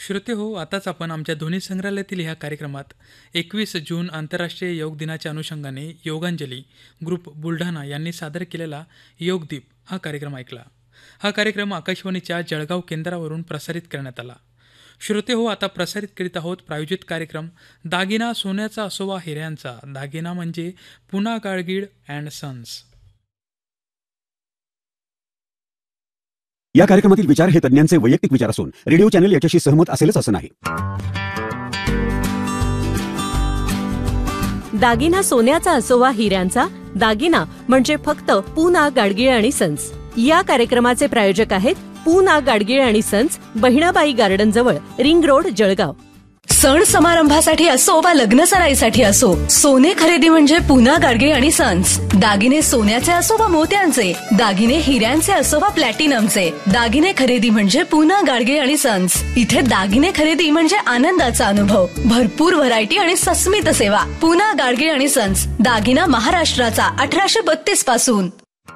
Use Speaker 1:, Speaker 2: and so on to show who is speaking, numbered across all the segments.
Speaker 1: श्रोते हो, आताच आपण आमच्या ध्वनी संग्रहालयातील ह्या कार्यक्रमात 21 जून आंतरराष्ट्रीय योग दिनाच्या अनुषंगाने योगांजली ग्रुप बुलढाणा यांनी सादर केलेला योगदीप हा कार्यक्रम ऐकला. हा कार्यक्रम आकाशवाणीच्या जळगाव केंद्रावरून प्रसारित करण्यात आला. श्रोते हो, आता प्रसारित करीत आहोत प्रायोजित कार्यक्रम दागिना सोन्याचा असो वा हिऱ्यांचा, दागिना म्हणजे पुना गाडगीळ अँड सन्स.
Speaker 2: या कार्यक्रमातील विचार हे तज्ञांचे वैयक्तिक विचार असून रेडिओ चॅनल याच्याशी सहमत असेलच असं नाही.
Speaker 3: दागिना सोन्याचा असो वा हिऱ्यांचा, दागिना म्हणजे फक्त पूना गाडगीळ आणि सन्स. या कार्यक्रमाचे प्रायोजक आहेत पूना गाडगीळ आणि सन्स, बहिणाबाई गार्डन जवळ, रिंग रोड, जळगाव.
Speaker 4: सण समारंभासाठी असो वा लग्न सराईसाठी असो, सोने खरेदी म्हणजे पूना गाडगीळ आणि सन्स. दागिने सोन्याचे असो वा मोत्यांचे, दागिने हिऱ्यांचे असो वा प्लॅटिनमचे, दागिने खरेदी म्हणजे पूना गाडगीळ आणि सन्स. इथे दागिने खरेदी म्हणजे आनंदाचा अनुभव, भरपूर व्हरायटी आणि सस्मित सेवा. पूना गाडगीळ आणि सन्स, दागिना महाराष्ट्राचा 1832 पासून.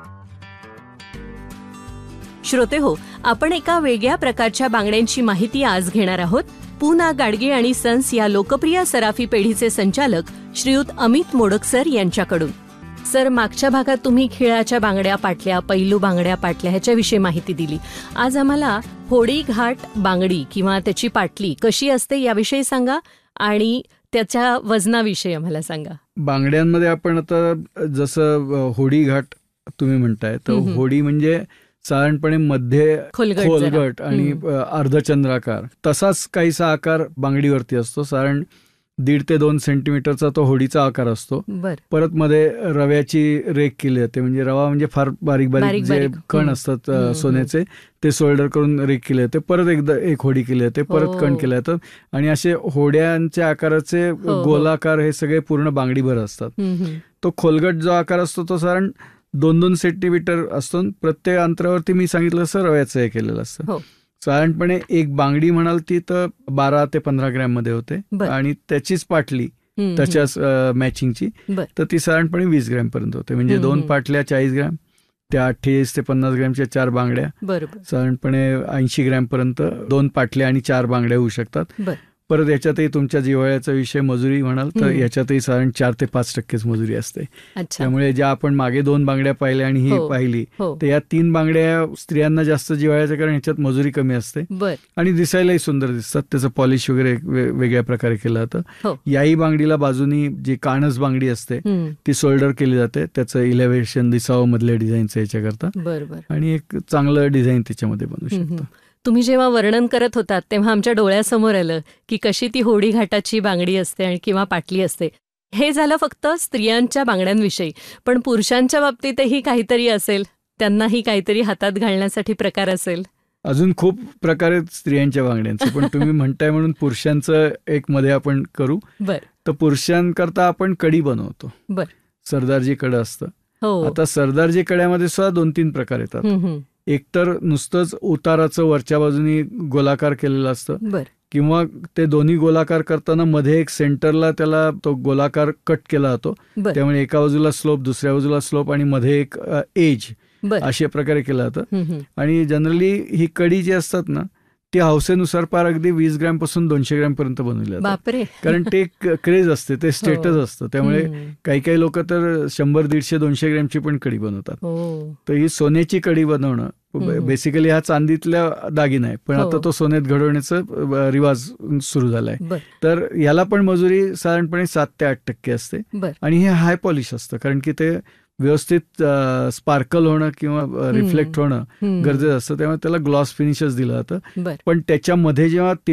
Speaker 3: श्रोते हो, आपण एका वेगळ्या प्रकारच्या बांगड्यांची माहिती आज घेणार आहोत. पूना गाडगीळ आणि सन्स या लोकप्रिय सराफी पेढीचे संचालक श्रीयुत अमित मोडक सर यांच्याकडून. सर, मागच्या भागात तुम्ही खिळाच्या बांगड्या पाटल्या, पैलू बांगड्या पाटल्या ह्याच्याविषयी माहिती दिली. आज आम्हाला होडी घाट बांगडी किंवा त्याची पाटली कशी असते याविषयी सांगा आणि त्याच्या वजनाविषयी आम्हाला सांगा.
Speaker 5: बांगड्यांमध्ये आपण आता जसं होडी घाट तुम्ही म्हणताय, तर होडी म्हणजे साधारणपणे मध्ये खोलगट आणि अर्धचंद्राकार, तसाच काहीसा आकार बांगडीवरती असतो. साधारण 1.5 ते 2 सेंटीमीटरचा तो होडीचा आकार असतो. परत मध्ये रव्याची रेख केली जाते, म्हणजे रवा म्हणजे फार बारीक बारीक जे कण असतात सोन्याचे, ते सोल्डर करून रेख केले जाते. परत एकदा एक होडी केली जाते, परत कण केले जातात आणि असे होड्यांच्या आकाराचे गोलाकार हे सगळे पूर्ण बांगडीभर असतात. तो खोलगट जो आकार असतो तो साधारण 2-2 सेंटीमीटर असतो. प्रत्येक अंतरावरती मी सांगितलं असं रव्याचं हे केलेलं असतं. साधारणपणे एक बांगडी म्हणाल ती तर 12 ते 15 ग्रॅम मध्ये होते आणि त्याचीच पाटली त्याच्याच मॅचिंगची तर ती साधारणपणे 20 ग्रॅम पर्यंत होते. म्हणजे 2 पाटल्या 40 ग्रॅम, त्या 48 ते 50 ग्रॅमच्या 4 बांगड्या, साधारणपणे 80 ग्रॅम पर्यंत 2 पाटल्या आणि 4 बांगड्या होऊ शकतात. परत याच्यातही तुमच्या जिव्हाळ्याचा विषय मजुरी म्हणाल तर याच्यातही साधारण 4 ते 5% मजुरी असते. त्यामुळे ज्या आपण मागे 2 बांगड्या पाहिल्या आणि ही पाहिली, तर या 3 बांगड्या स्त्रियांना जास्त जिव्हाळ्याच्या, कारण याच्यात मजुरी कमी असते आणि दिसायलाही सुंदर दिसतात. त्याचं पॉलिश वगैरे वेगळ्या प्रकारे केलं जातं. याही बांगडीला बाजूनी जी काणस बांगडी असते ती सोल्डर केली जाते, त्याचं इलेव्हेशन दिसावं मधल्या डिझाईनचं याच्याकरता, आणि एक चांगलं डिझाईन त्याच्यामध्ये बनवू शकतं.
Speaker 3: तुम्ही जेव्हा वर्णन करत होतात तेव्हा आमच्या डोळ्यासमोर आलं की कशी ती होडी घाटाची बांगडी असते आणि किंवा पाटली असते. हे झालं फक्त स्त्रियांच्या बांगड्यांविषयी, पण पुरुषांच्या बाबतीतही काहीतरी असेल, त्यांनाही काहीतरी हातात घालण्यासाठी प्रकार असेल.
Speaker 5: अजून खूप प्रकार आहेत स्त्रियांच्या बांगड्यांचे, पण तुम्ही म्हणताय म्हणून पुरुषांचं एक मध्ये आपण करू. तर पुरुषांकरता आपण कडी बनवतो. सरदारजी कडं असतं. आता सरदारजी कड्यामध्ये सुद्धा 2-3 प्रकार येतात. एक तर नुसतंच उताराचं वरच्या बाजूनी गोलाकार केलेलं असतं, किंवा ते दोन्ही गोलाकार करताना मध्ये एक सेंटरला त्याला तो गोलाकार कट केला जातो. त्यामुळे एका बाजूला स्लोप, दुसऱ्या बाजूला स्लोप आणि मध्ये एक एज, अशा प्रकारे केलं जातं. आणि जनरली ही कडी जी असतात ना, ती हौसेनुसार पार अगदी 20 ग्रॅम पासून 200 ग्रॅम पर्यंत बनवली जातात. कारण ते क्रेज असते, ते स्टेटस असतं. त्यामुळे काही काही लोक तर 100, 150, 200 ग्रॅमची पण कडी बनवतात. तर ही सोन्याची कडी बनवणं बेसिकली हा चांदीतल्या दागिना आहे, पण आता तो सोन्यात घडवण्याचा रिवाज सुरू झालाय. तर याला पण मजुरी साधारणपणे 7 ते 8% असते. आणि हे हाय पॉलिश असतं, कारण की ते व्यवस्थित स्पार्कल होणं किंवा रिफ्लेक्ट होणं गरजेचं असतं. त्यामुळे त्याला ग्लॉस फिनिशच दिलं जातं. पण त्याच्यामध्ये जेव्हा